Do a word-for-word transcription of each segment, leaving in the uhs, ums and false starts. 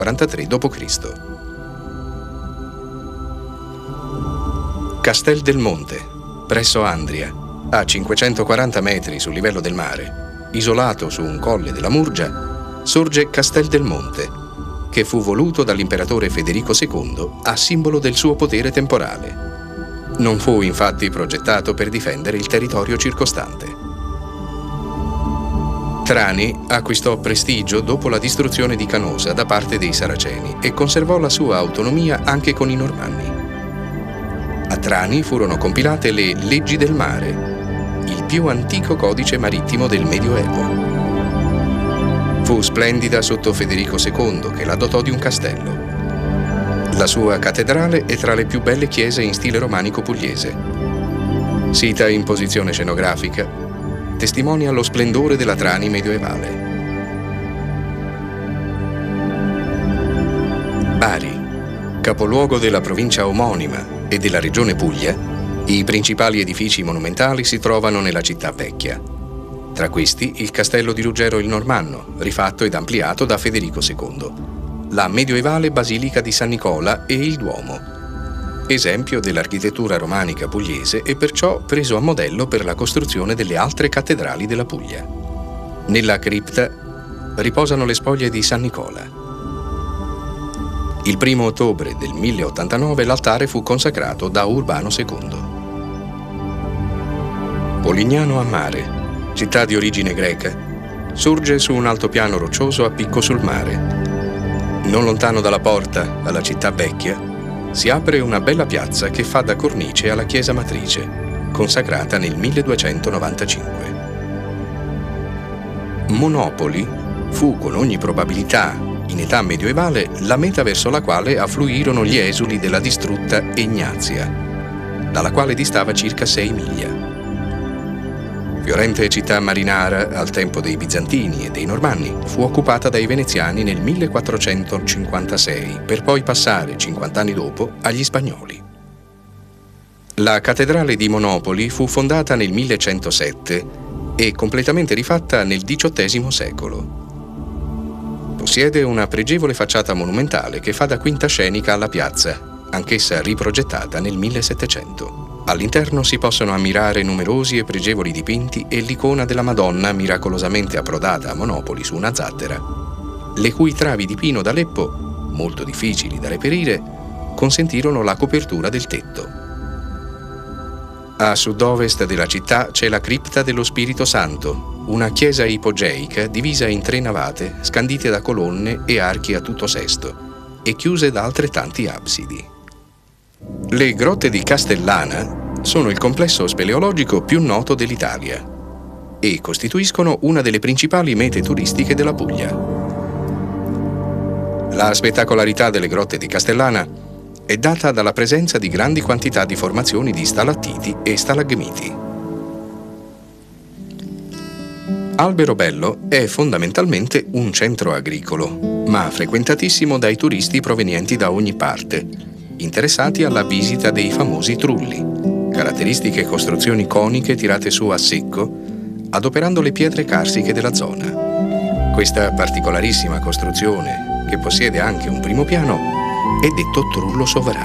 quarantatré dopo Cristo Castel del Monte, presso Andria, a cinquecentoquaranta metri sul livello del mare, isolato su un colle della Murgia, sorge Castel del Monte, che fu voluto dall'imperatore Federico secondo a simbolo del suo potere temporale. Non fu infatti progettato per difendere il territorio circostante. Trani acquistò prestigio dopo la distruzione di Canosa da parte dei Saraceni e conservò la sua autonomia anche con i Normanni. A Trani furono compilate le Leggi del Mare, il più antico codice marittimo del Medioevo. Fu splendida sotto Federico secondo, che la dotò di un castello. La sua cattedrale è tra le più belle chiese in stile romanico pugliese. Sita in posizione scenografica, testimonia lo splendore della Trani medioevale. Bari, capoluogo della provincia omonima e della regione Puglia, i principali edifici monumentali si trovano nella città vecchia. Tra questi il castello di Ruggero il Normanno, rifatto ed ampliato da Federico secondo, la medievale Basilica di San Nicola e il Duomo, esempio dell'architettura romanica pugliese e perciò preso a modello per la costruzione delle altre cattedrali della Puglia. Nella cripta riposano le spoglie di San Nicola. Il primo ottobre del mille ottantanove l'altare fu consacrato da Urbano secondo. Polignano a Mare, città di origine greca, sorge su un altopiano roccioso a picco sul mare. Non lontano dalla porta, alla città vecchia, si apre una bella piazza che fa da cornice alla chiesa matrice, consacrata nel milleduecentonovantacinque. Monopoli fu con ogni probabilità, in età medievale, la meta verso la quale affluirono gli esuli della distrutta Egnazia, dalla quale distava circa sei miglia. Fiorente città marinara al tempo dei Bizantini e dei Normanni, fu occupata dai Veneziani nel millequattrocentocinquantasei, per poi passare, cinquant'anni dopo, agli Spagnoli. La cattedrale di Monopoli fu fondata nel millecentosette e completamente rifatta nel diciottesimo secolo. Possiede una pregevole facciata monumentale che fa da quinta scenica alla piazza, anch'essa riprogettata nel millesettecento. All'interno si possono ammirare numerosi e pregevoli dipinti e l'icona della Madonna miracolosamente approdata a Monopoli su una zattera, le cui travi di pino d'Aleppo, molto difficili da reperire, consentirono la copertura del tetto. A sud-ovest della città c'è la cripta dello Spirito Santo, una chiesa ipogeica divisa in tre navate, scandite da colonne e archi a tutto sesto, e chiuse da altrettanti absidi. Le grotte di Castellana sono il complesso speleologico più noto dell'Italia e costituiscono una delle principali mete turistiche della Puglia. La spettacolarità delle grotte di Castellana è data dalla presenza di grandi quantità di formazioni di stalattiti e stalagmiti. Alberobello è fondamentalmente un centro agricolo, ma frequentatissimo dai turisti provenienti da ogni parte, interessati alla visita dei famosi trulli, caratteristiche costruzioni coniche tirate su a secco, adoperando le pietre carsiche della zona. Questa particolarissima costruzione, che possiede anche un primo piano, è detto trullo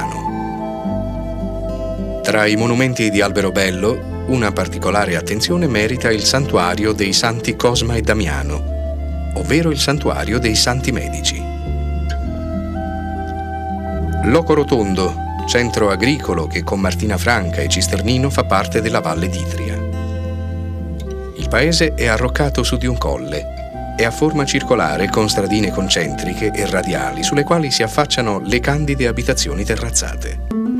sovrano. Tra i monumenti di Alberobello, una particolare attenzione merita il santuario dei Santi Cosma e Damiano, ovvero il santuario dei Santi Medici. Loco Rotondo, centro agricolo che con Martina Franca e Cisternino fa parte della Valle d'Itria. Il paese è arroccato su di un colle. È a forma circolare con stradine concentriche e radiali sulle quali si affacciano le candide abitazioni terrazzate.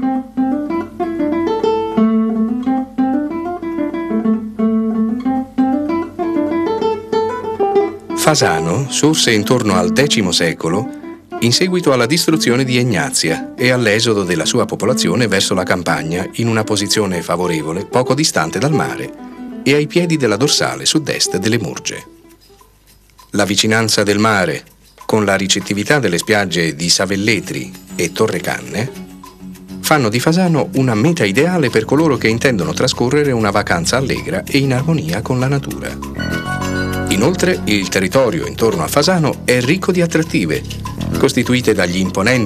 Fasano sorse intorno al X secolo in seguito alla distruzione di Egnazia e all'esodo della sua popolazione verso la campagna in una posizione favorevole poco distante dal mare e ai piedi della dorsale sud-est delle Murge. La vicinanza del mare, con la ricettività delle spiagge di Savelletri e Torrecanne, fanno di Fasano una meta ideale per coloro che intendono trascorrere una vacanza allegra e in armonia con la natura. Inoltre, il territorio intorno a Fasano è ricco di attrattive, costituite dagli imponenti